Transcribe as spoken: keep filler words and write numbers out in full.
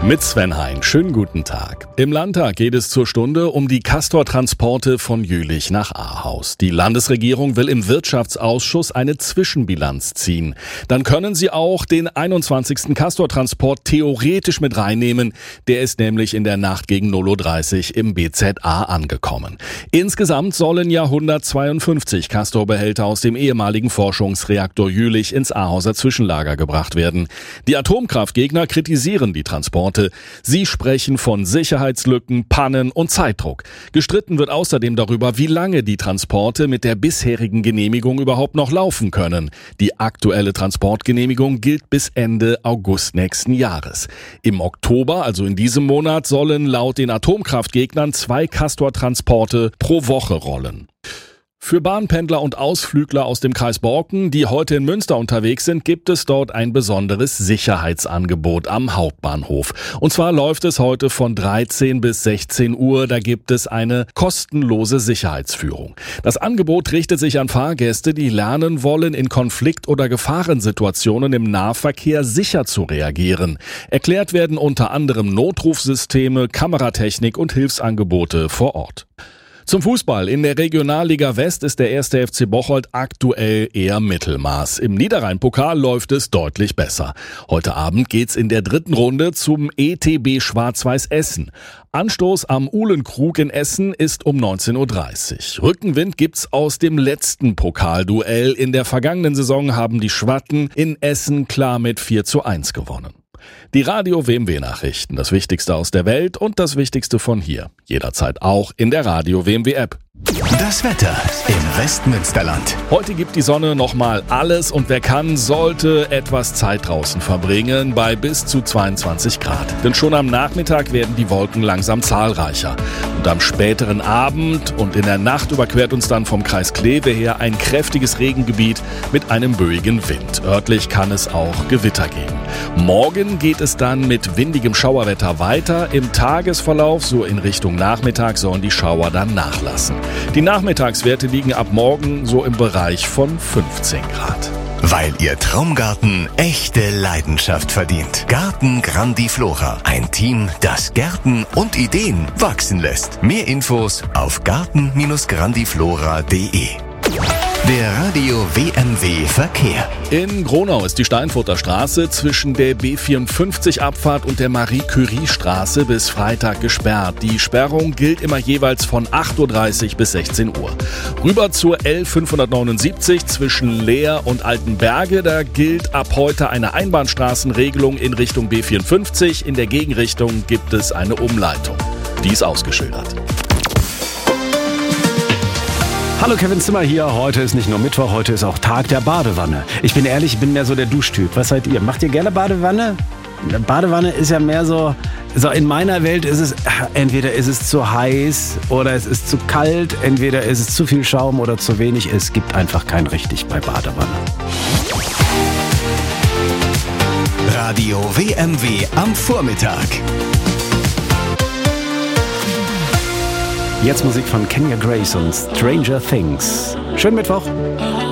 Mit Sven Hein. Schönen guten Tag. Im Landtag geht es zur Stunde um die Castor-Transporte von Jülich nach Ahaus. Die Landesregierung will im Wirtschaftsausschuss eine Zwischenbilanz ziehen. Dann können sie auch den einundzwanzigsten Castor-Transport theoretisch mit reinnehmen. Der ist nämlich in der Nacht gegen null Uhr dreißig im B Z A angekommen. Insgesamt sollen ja hundertzweiundfünfzig Castor-Behälter aus dem ehemaligen Forschungsreaktor Jülich ins Ahauser Zwischenlager gebracht werden. Die Atomkraftgegner kritisieren die Transporte. Sie sprechen von Sicherheitslücken, Pannen und Zeitdruck. Gestritten wird außerdem darüber, wie lange die Transporte mit der bisherigen Genehmigung überhaupt noch laufen können. Die aktuelle Transportgenehmigung gilt bis Ende August nächsten Jahres. Im Oktober, also in diesem Monat, sollen laut den Atomkraftgegnern zwei Castor-Transporte pro Woche rollen. Für Bahnpendler und Ausflügler aus dem Kreis Borken, die heute in Münster unterwegs sind, gibt es dort ein besonderes Sicherheitsangebot am Hauptbahnhof. Und zwar läuft es heute von dreizehn bis sechzehn Uhr. Da gibt es eine kostenlose Sicherheitsführung. Das Angebot richtet sich an Fahrgäste, die lernen wollen, in Konflikt- oder Gefahrensituationen im Nahverkehr sicher zu reagieren. Erklärt werden unter anderem Notrufsysteme, Kameratechnik und Hilfsangebote vor Ort. Zum Fußball. In der Regionalliga West ist der erste F C Bocholt aktuell eher Mittelmaß. Im Niederrhein-Pokal läuft es deutlich besser. Heute Abend geht's in der dritten Runde zum E T B Schwarz-Weiß Essen. Anstoß am Uhlenkrug in Essen ist um neunzehn Uhr dreißig. Rückenwind gibt's aus dem letzten Pokalduell. In der vergangenen Saison haben die Schwatten in Essen klar mit vier zu eins gewonnen. Die Radio-W M W-Nachrichten, das Wichtigste aus der Welt und das Wichtigste von hier. Jederzeit auch in der Radio-W M W-App. Das Wetter im Westmünsterland. Heute gibt die Sonne nochmal alles und wer kann, sollte etwas Zeit draußen verbringen bei bis zu zweiundzwanzig Grad. Denn schon am Nachmittag werden die Wolken langsam zahlreicher. Und am späteren Abend und in der Nacht überquert uns dann vom Kreis Kleve her ein kräftiges Regengebiet mit einem böigen Wind. Örtlich kann es auch Gewitter geben. Morgen geht es dann mit windigem Schauerwetter weiter. Im Tagesverlauf, so in Richtung Nachmittag, sollen die Schauer dann nachlassen. Die Nachmittagswerte liegen ab morgen so im Bereich von fünfzehn Grad. Weil Ihr Traumgarten echte Leidenschaft verdient. Garten Grandiflora. Ein Team, das Gärten und Ideen wachsen lässt. Mehr Infos auf garten grandiflora punkt de. Der Radio-W M W-Verkehr. In Gronau ist die Steinfurter Straße zwischen der B vierundfünfzig-Abfahrt und der Marie-Curie-Straße bis Freitag gesperrt. Die Sperrung gilt immer jeweils von acht Uhr dreißig bis sechzehn Uhr. Rüber zur L fünfhundertneunundsiebzig zwischen Leer und Altenberge. Da gilt ab heute eine Einbahnstraßenregelung in Richtung B vierundfünfzig. In der Gegenrichtung gibt es eine Umleitung. Die ist ausgeschildert. Hallo, Kevin Zimmer hier. Heute ist nicht nur Mittwoch, heute ist auch Tag der Badewanne. Ich bin ehrlich, ich bin mehr so der Duschtyp. Was seid ihr? Macht ihr gerne Badewanne? Badewanne ist ja mehr so, so in meiner Welt ist es, entweder ist es zu heiß oder es ist zu kalt, entweder ist es zu viel Schaum oder zu wenig. Es gibt einfach kein richtig bei Badewanne. Radio-W M W am Vormittag. Jetzt Musik von Kenya Grace und Stranger Things. Schönen Mittwoch.